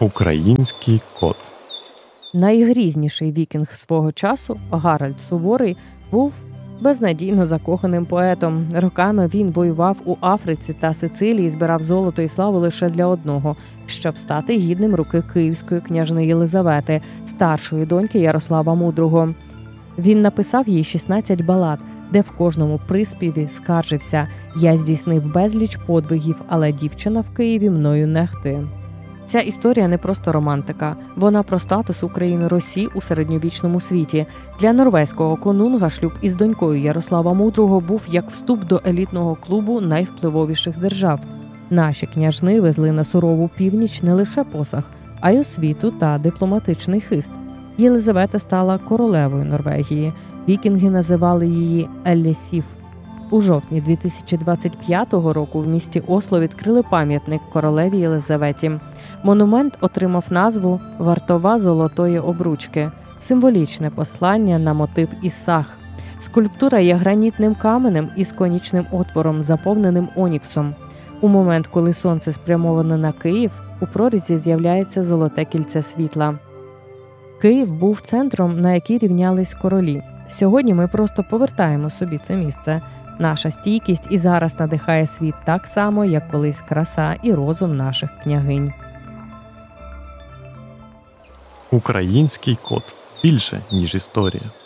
Український кот. Найгрізніший вікінг свого часу, Гаральд Суворий, був безнадійно закоханим поетом. Роками він воював у Африці та Сицилії, збирав золото і славу лише для одного – щоб стати гідним руки київської княжни Єлизавети, старшої доньки Ярослава Мудрого. Він написав їй 16 балад, де в кожному приспіві скаржився: «Я здійснив безліч подвигів, але дівчина в Києві мною нехтує». Ця історія не просто романтика, вона про статус України Росі у середньовічному світі. Для норвезького конунга шлюб із донькою Ярослава Мудрого був як вступ до елітного клубу найвпливовіших держав. Наші княжни везли на сурову північ не лише посаг, а й освіту та дипломатичний хист. Єлизавета стала королевою Норвегії. Вікінги називали її Еллісів. У жовтні 2025 року в місті Осло відкрили пам'ятник королеві Єлизаветі. Монумент отримав назву «Вартова золотої обручки» – символічне послання на мотив Ісах. Скульптура є гранітним каменем із конічним отвором, заповненим оніксом. У момент, коли сонце спрямоване на Київ, у прорізі з'являється золоте кільце світла. Київ був центром, на який рівнялись королі. Сьогодні ми просто повертаємо собі це місце. Наша стійкість і зараз надихає світ так само, як колись краса і розум наших княгинь. Український кот. Більше, ніж історія.